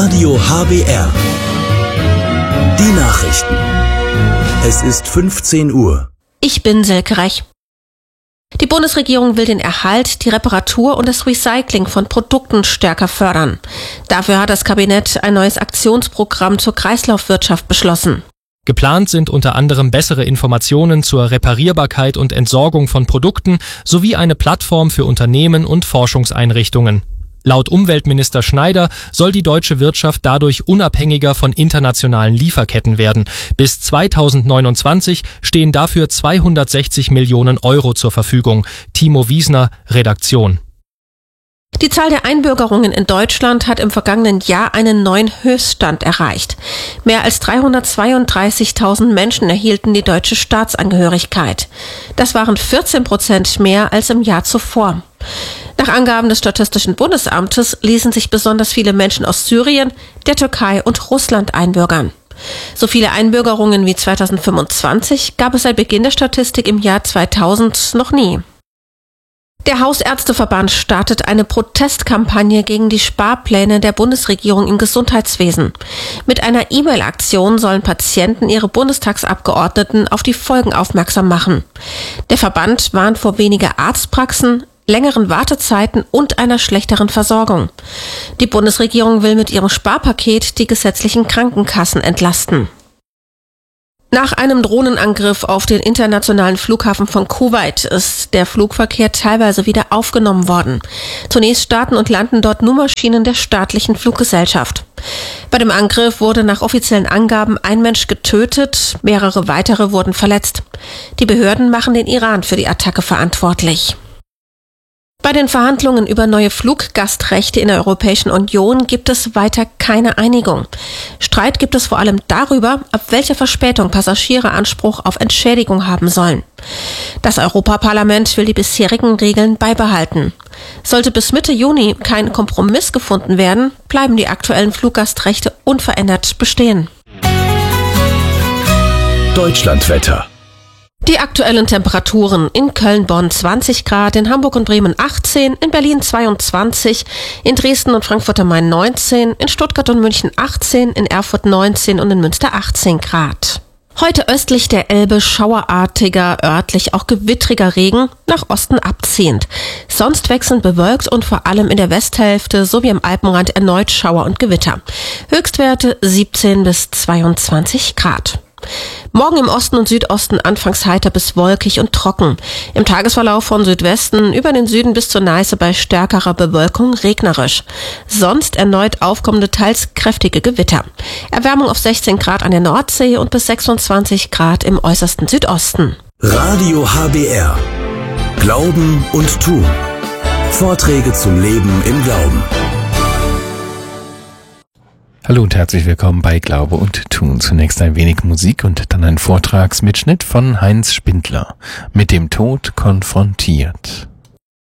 Radio HBR. Die Nachrichten. Es ist 15 Uhr. Ich bin Silke Reich. Die Bundesregierung will den Erhalt, die Reparatur und das Recycling von Produkten stärker fördern. Dafür hat das Kabinett ein neues Aktionsprogramm zur Kreislaufwirtschaft beschlossen. Geplant sind unter anderem bessere Informationen zur Reparierbarkeit und Entsorgung von Produkten sowie eine Plattform für Unternehmen und Forschungseinrichtungen. Laut Umweltminister Schneider soll die deutsche Wirtschaft dadurch unabhängiger von internationalen Lieferketten werden. Bis 2029 stehen dafür 260 Millionen Euro zur Verfügung. Timo Wiesner, Redaktion. Die Zahl der Einbürgerungen in Deutschland hat im vergangenen Jahr einen neuen Höchststand erreicht. Mehr als 332.000 Menschen erhielten die deutsche Staatsangehörigkeit. Das waren 14% mehr als im Jahr zuvor. Nach Angaben des Statistischen Bundesamtes ließen sich besonders viele Menschen aus Syrien, der Türkei und Russland einbürgern. So viele Einbürgerungen wie 2025 gab es seit Beginn der Statistik im Jahr 2000 noch nie. Der Hausärzteverband startet eine Protestkampagne gegen die Sparpläne der Bundesregierung im Gesundheitswesen. Mit einer E-Mail-Aktion sollen Patienten ihre Bundestagsabgeordneten auf die Folgen aufmerksam machen. Der Verband warnt vor weniger Arztpraxen, längeren Wartezeiten und einer schlechteren Versorgung. Die Bundesregierung will mit ihrem Sparpaket die gesetzlichen Krankenkassen entlasten. Nach einem Drohnenangriff auf den internationalen Flughafen von Kuwait ist der Flugverkehr teilweise wieder aufgenommen worden. Zunächst starten und landen dort nur Maschinen der staatlichen Fluggesellschaft. Bei dem Angriff wurde nach offiziellen Angaben ein Mensch getötet, mehrere weitere wurden verletzt. Die Behörden machen den Iran für die Attacke verantwortlich. Bei den Verhandlungen über neue Fluggastrechte in der Europäischen Union gibt es weiter keine Einigung. Streit gibt es vor allem darüber, ab welcher Verspätung Passagiere Anspruch auf Entschädigung haben sollen. Das Europaparlament will die bisherigen Regeln beibehalten. Sollte bis Mitte Juni kein Kompromiss gefunden werden, bleiben die aktuellen Fluggastrechte unverändert bestehen. Deutschlandwetter. Die aktuellen Temperaturen: in Köln, Bonn 20 Grad, in Hamburg und Bremen 18, in Berlin 22, in Dresden und Frankfurt am Main 19, in Stuttgart und München 18, in Erfurt 19 und in Münster 18 Grad. Heute östlich der Elbe schauerartiger, örtlich auch gewittriger Regen, nach Osten abziehend. Sonst wechselnd bewölkt und vor allem in der Westhälfte sowie am Alpenrand erneut Schauer und Gewitter. Höchstwerte 17 bis 22 Grad. Morgen im Osten und Südosten anfangs heiter bis wolkig und trocken. Im Tagesverlauf von Südwesten über den Süden bis zur Neiße bei stärkerer Bewölkung regnerisch. Sonst erneut aufkommende, teils kräftige Gewitter. Erwärmung auf 16 Grad an der Nordsee und bis 26 Grad im äußersten Südosten. Radio HBR. Glauben und Tun. Vorträge zum Leben im Glauben. Hallo und herzlich willkommen bei Glaube und Tun. Zunächst ein wenig Musik und dann ein Vortragsmitschnitt von Heinz Spindler. Mit dem Tod konfrontiert.